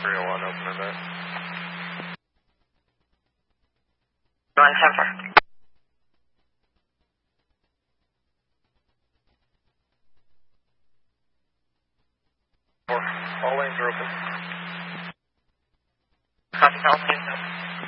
301, open in there. 110. All lanes are open. Copy, all stations open.